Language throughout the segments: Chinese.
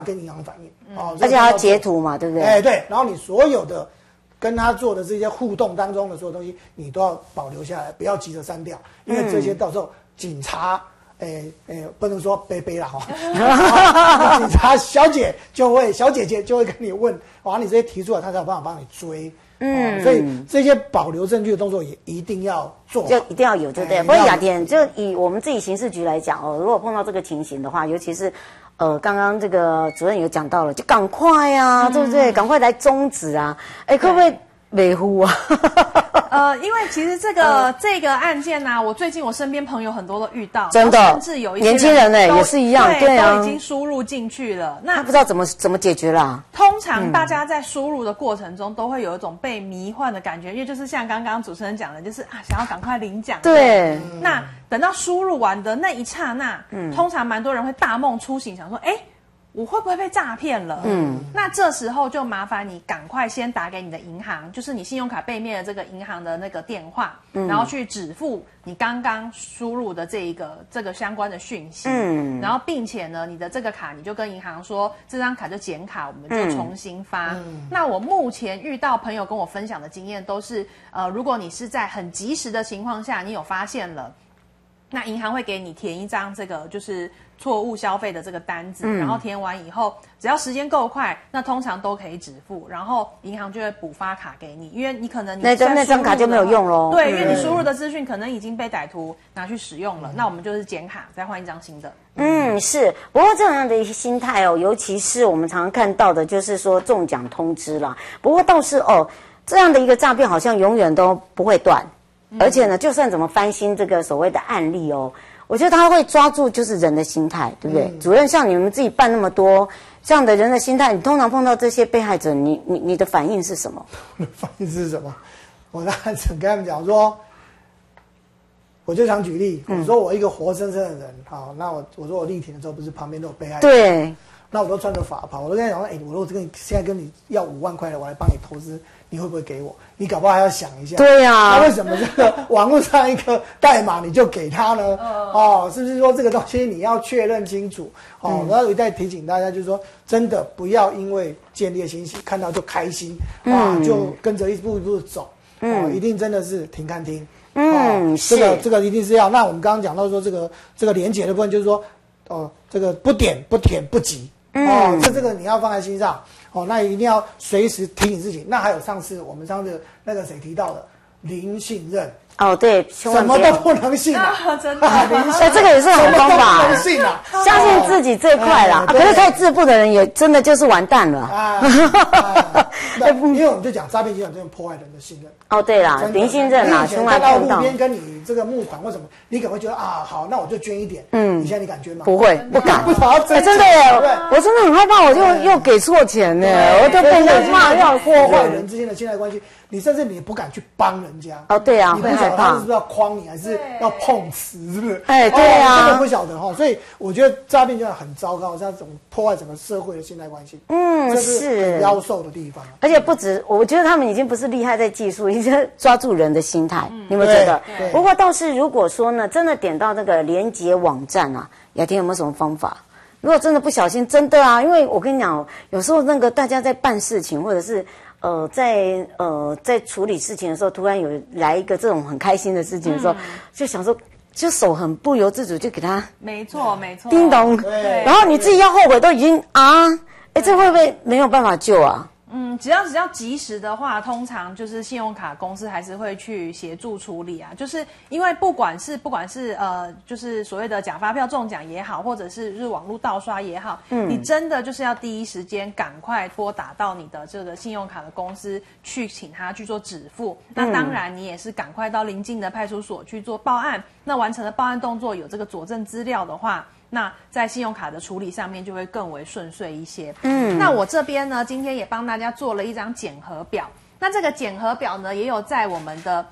跟银行反映而且还要截图嘛，对不对？ 对，然后你所有的跟他做的这些互动当中的所有东西，你都要保留下来，不要急着删掉，因为这些到时候警察。不能说杯杯啦哈，警察小姐姐就会跟你问，哇，你这些提出来，他才有办法帮你追。所以这些保留证据的动作也一定要做， 就一定要有，对不对？不过雅典，就以我们自己刑事局来讲如果碰到这个情形的话，尤其是刚刚这个主任有讲到了，就赶快啊，对不对？赶快来终止啊！可不可以维护啊？ 因为其实这个案件呢，我最近我身边朋友很多都遇到， 真的， 甚至有一些年轻人也是一样，对啊， 都已经输入进去了。那他不知道怎么解决啦。 通常大家在输入的过程中，都会有一种被迷幻的感觉，因为就是像刚刚主持人讲的，就是想要赶快领奖。 对， 那等到输入完的那一刹那，通常蛮多人会大梦初醒，想说，我会不会被诈骗了？那这时候就麻烦你赶快先打给你的银行，就是你信用卡背面的这个银行的那个电话，然后去止付你刚刚输入的这个相关的讯息，然后并且呢，你的这个卡你就跟银行说，这张卡就减卡，我们就重新发。那我目前遇到朋友跟我分享的经验都是，如果你是在很及时的情况下，你有发现了。那银行会给你填一张这个就是错误消费的这个单子，然后填完以后，只要时间够快，那通常都可以止付，然后银行就会补发卡给你，因为你可能你那张卡就没有用咯。 对，因为你输入的资讯可能已经被歹徒拿去使用了，那我们就是减卡，再换一张新的。 是。不过这样的一些心态尤其是我们常常看到的，就是说中奖通知啦。不过倒是这样的一个诈骗好像永远都不会断。而且呢，就算怎么翻新这个所谓的案例我觉得他会抓住就是人的心态，对不对？主任，像你们自己办那么多这样的人的心态，你通常碰到这些被害者，你的反应是什么？ 反应是什么？我当然跟他们讲说，我就想举例，我说我一个活生生的人，好，那我说我立庭的时候，不是旁边都有被害者，对，那我都穿着法袍，我都跟他讲说，我如果现在跟你要5万块的，我来帮你投资。你会不会给我？你搞不好还要想一下。对呀。那为什么这个网络上一个代码你就给他呢？是不是说这个东西你要确认清楚？我要一再提醒大家，就是说，真的不要因为见猎欣喜，看到就开心就跟着一步一步走。一定真的是停看听。这个一定是要。那我们刚刚讲到说这个连结的部分，就是说，这个不点不填不急。这个你要放在心上。那一定要随时提醒自己。那还有我们上次那个谁提到的零信任。对，什么都不能信真的。 这个也是好方法。不能信相信自己最快啦。可是太自负的人也真的就是完蛋了。 因为我们就讲诈骗集团这种破坏人的信任。 对啦，零信任啦，从来看到路边跟你这个募款或什么，你可能会觉得好，那我就捐一点。你现在你敢捐吗？ 不会，不敢。真的耶， 我真的很害怕，我就又给错钱呢，我就被人骂要破坏人之间的信赖关系。你甚至你也不敢去帮人家。 对啊， 你不晓得他是不是要诓你，还是要碰瓷，是不是？ 对啊， 真的不晓得所以我觉得诈骗集团很糟糕，是它破坏整个社会的信赖关系。这是很妖兽的地方。 而且不止，我觉得他们已经不是厉害在技术，已经抓住人的心态。你有没有觉得？不过倒是如果说呢，真的点到那个连结网站雅婷有没有什么方法？如果真的不小心，真的因为我跟你讲有时候那个大家在办事情，或者是在处理事情的时候，突然有来一个这种很开心的事情的时候，就想说，就手很不由自主就给他， 没错， 叮咚，然后你自己要后悔都已经这会不会没有办法救啊？ 只要及时的话，通常就是信用卡公司还是会去协助处理啊。就是因为不管是就是所谓的假发票中奖也好，或者是网络盗刷也好，你真的就是要第一时间赶快拨打到你的这个信用卡的公司去，请他去做止付。那当然你也是赶快到邻近的派出所去做报案。那完成了报案动作，有这个佐证资料的话，那在信用卡的处理上面就会更为顺遂一些。那我这边呢，今天也帮大家做了一张检核表。那这个检核表呢，也有在我们的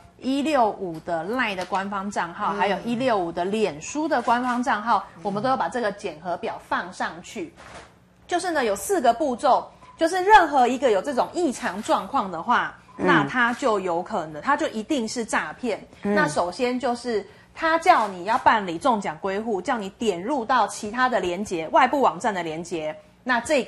165的 LINE 的官方账号，还有165的脸书的官方账号，我们都有把这个检核表放上去。就是呢，有4个步骤，就是任何一个有这种异常状况的话，那它就有可能，它就一定是诈骗。那首先就是他叫你要办理中奖归户，叫你点入到其他的连结，外部网站的连结， 那这